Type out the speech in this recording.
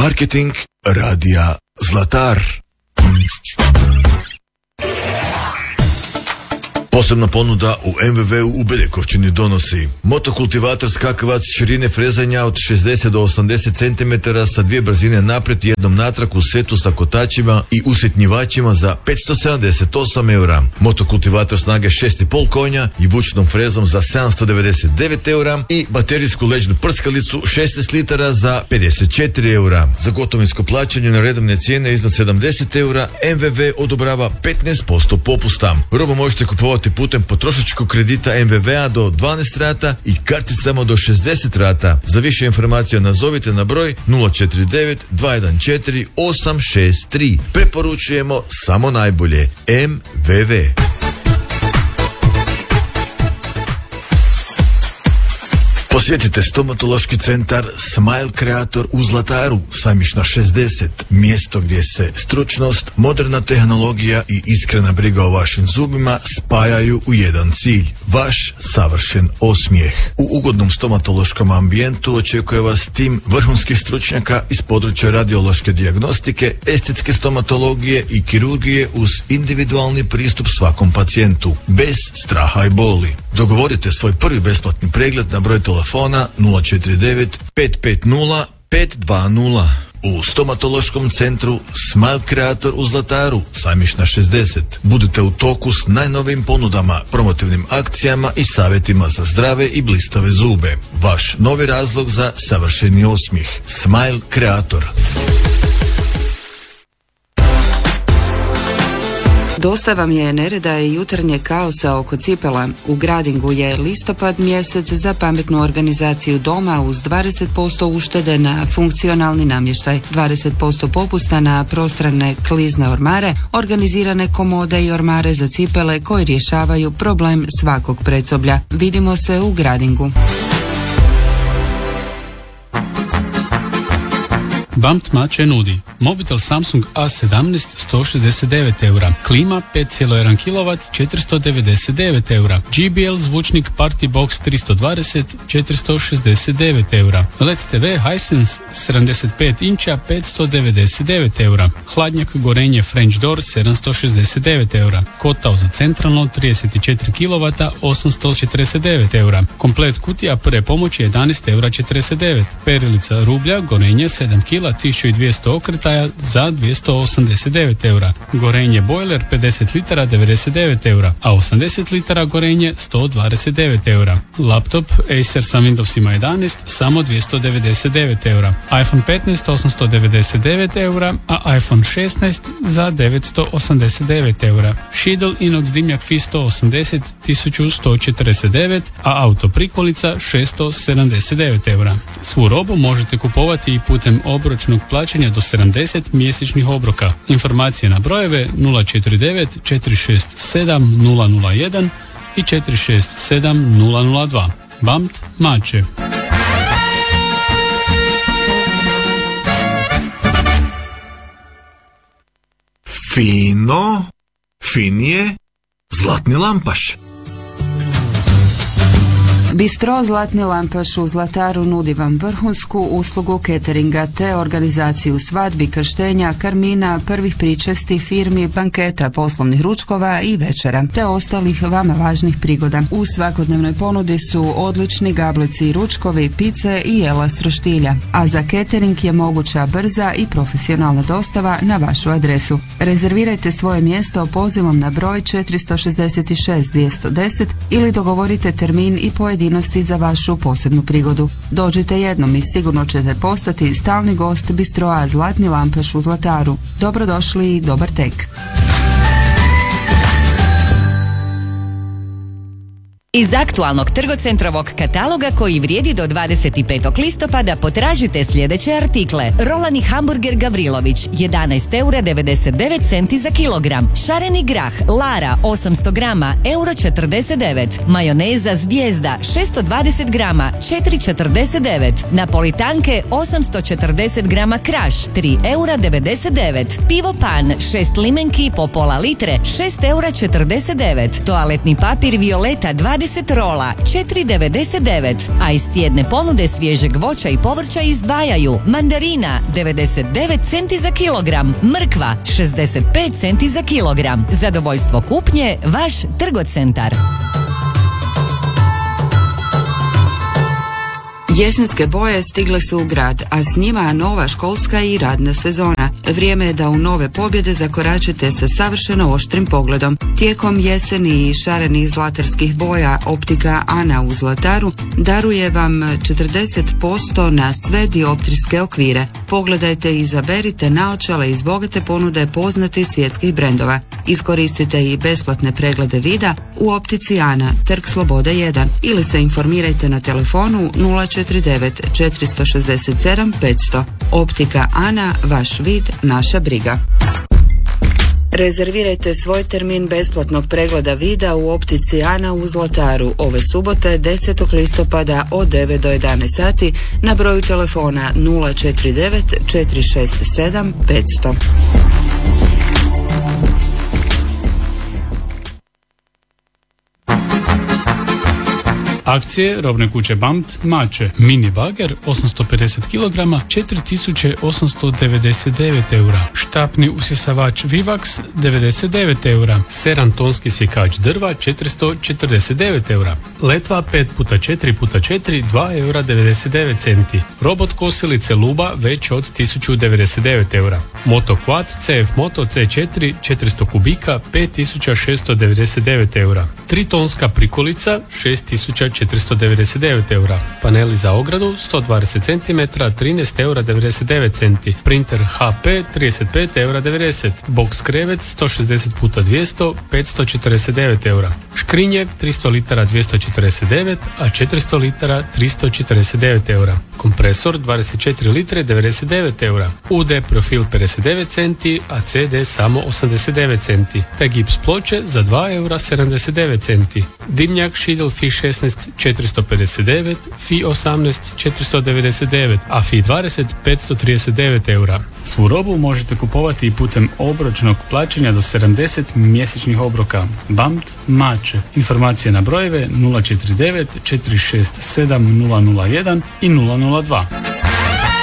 Marketing radija Zlatar. Posebna ponuda u MVV-u u Beljekovčini donosi motokultivator skakavac širine frezanja od 60 do 80 cm sa dvije brzine naprijed i jednom natrag u setu sa kotačima i usitnjivačima za 578 eura. Motokultivator snage 6,5 konja i vučnom frezom za 799 eura i baterijsku leđnu prskalicu 16 litara za 54 eura. Za gotovinsko plaćanje na redovne cijene iznad 70 eura MVV odobrava 15% popusta. Robu možete kupovati putem potrošačkog kredita MVV-a do 12 rata i karticama do 60 rata. Za više informacija nazovite na broj 049 214 863. Preporučujemo samo najbolje. MVV. Posjetite stomatološki centar Smile Creator u Zlataru, Sajmišna 60, mjesto gdje se stručnost, moderna tehnologija i iskrena briga o vašim zubima spajaju u jedan cilj, vaš savršen osmijeh. U ugodnom stomatološkom ambijentu očekuje vas tim vrhunskih stručnjaka iz područja radiološke dijagnostike, estetske stomatologije i kirurgije uz individualni pristup svakom pacijentu, bez straha i boli. Dogovorite svoj prvi besplatni pregled na broj telefona 049 550 520. U stomatološkom centru Smile Creator u Zlataru, Sajmišna 60. Budite u toku s najnovijim ponudama, promotivnim akcijama i savjetima za zdrave i blistave zube. Vaš novi razlog za savršeni osmijeh. Smile Creator. Dosta vam je nereda i jutarnje kaosa oko cipela. U Gradingu je listopad mjesec za pametnu organizaciju doma uz 20% uštede na funkcionalni namještaj, 20% popusta na prostrane klizne ormare, organizirane komode i ormare za cipele koji rješavaju problem svakog predsoblja. Vidimo se u Gradingu. BAMT Mače nudi mobitel Samsung A17 169 eura, klima 5,1 kW 499 eura, JBL zvučnik Party Box 320 469 eura, LED TV Hisense 75 inča 599 eura, hladnjak Gorenje French Door 769 eura, kotao za centralno 34 kW 849 eura, komplet kutija prve pomoći 11 eura 49, perilica rublja Gorenje 7 kg 1200 okretaja za 289 eura. Gorenje bojler 50 litara 99 eura, a 80 litara gorenje 129 eura. Laptop Acer sa Windowsima 11 samo 299 eura. iPhone 15 899 eura, a iPhone 16 za 989 eura. Šidl inox dimnjak FI 180 1149, a auto prikolica 679 eura. Svu robu možete kupovati i putem obročnog plaćanja do 70 mjesečnih obroka. Informacije na brojeve 049 467 001 i 467 002. BAMT Mače. Fino, finije, Zlatni Lampaš. Bistro Zlatni Lampaš u Zlataru nudi vam vrhunsku uslugu cateringa te organizaciju svadbi, krštenja, karmina, prvih pričesti, firmi, banketa, poslovnih ručkova i večera, te ostalih vama važnih prigoda. U svakodnevnoj ponudi su odlični gableci i ručkovi, pice i jela s roštilja, a za catering je moguća brza i profesionalna dostava na vašu adresu. Rezervirajte svoje mjesto pozivom na broj 466 210 ili dogovorite termin i pojedinosti za vašu posebnu prigodu. Dođite jednom i sigurno ćete postati stalni gost bistroa Zlatni Lampaš u Zlataru. Dobrodošli i dobar tek. Iz aktualnog Trgocentrovog kataloga koji vrijedi do 25. listopada potražite sljedeće artikle. Rolani hamburger Gavrilović 11 eura 99 centi za kilogram. Šareni grah Lara 800 grama euro 49. Majoneza Zvijezda 620 grama 4,49. Napolitanke 840 grama Kraš 3 eura 99. Pivo Pan 6 limenki po pola litre 6 eura 49. Toaletni papir Violeta 20 20 rola 4,99, a iz tjedne ponude svježeg voća i povrća izdvajaju mandarina 99 centi za kilogram, mrkva 65 centi za kilogram. Zadovoljstvo kupnje, vaš Trgocentar. Jesenske boje stigle su u grad, a s njima nova školska i radna sezona. Vrijeme je da u nove pobjede zakoračite sa savršeno oštrim pogledom. Tijekom jeseni i šarenih zlatarskih boja optika Ana u Zlataru daruje vam 40% na sve dioptrijske okvire. Pogledajte i izaberite naočale iz bogate ponude poznatih svjetskih brendova. Iskoristite i besplatne preglede vida u optici Ana, Trg Slobode 1, ili se informirajte na telefonu 049 467 500. Optika Ana, vaš vid, naša briga. Rezervirajte svoj termin besplatnog pregleda vida u optici Ana u Zlataru ove subote 10. listopada od 9 do 11 sati na broju telefona 049 467 500. Akcije robne kuće BAMT Mače. Mini bager 850 kg 4899 eura. Štapni usisavač Vivax 99 eura. 7 tonski sjekač drva 449 eura. Letva 5x4x4 2 eura 99 centi. Robot kosilice Luba već od 1099 eura. Moto Quad CF Moto C4 400 kubika 5699 eura. 3 tonska prikolica 6499 eura. Paneli za ogradu 120 cm 13 eura 99 centi. Printer HP 35 eura 90. Box krevet 160x200 549 eura. Škrinje 300 litara 249, a 400 litara 349 eura. Kompresor 24 litre 99 eura. UD profil 59 centi, a CD samo 89 centi. Te gips ploče za 2 eura 79 centi. Dimnjak Schiedel Fi 16 459, Fi 18 499, a Fi 20 539 eura. Svu robu možete kupovati i putem obročnog plaćanja do 70 mjesečnih obroka. BAMT Mače. Informacije na brojeve 049 467 001 i 002.